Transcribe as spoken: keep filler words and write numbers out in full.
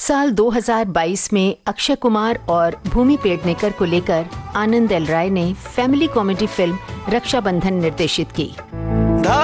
साल दो हज़ार बाईस में अक्षय कुमार और भूमि पेडनेकर को लेकर आनंद एल राय ने फैमिली कॉमेडी फिल्म रक्षाबंधन निर्देशित की।